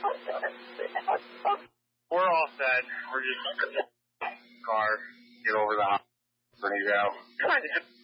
We're all set. We're just car, get over the hospital, and he's out.